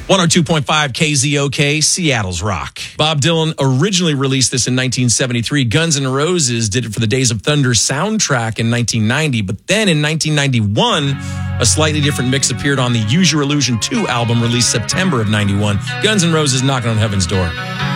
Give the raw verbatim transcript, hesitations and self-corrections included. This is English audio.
one oh two point five K Z O K, Seattle's Rock. Bob Dylan originally released this in nineteen seventy-three. Guns N' Roses did it for the Days of Thunder soundtrack in nineteen ninety. But then in nineteen ninety-one, a slightly different mix appeared on the Use Your Illusion two album released September of ninety-one. Guns N' Roses Knocking on Heaven's Door.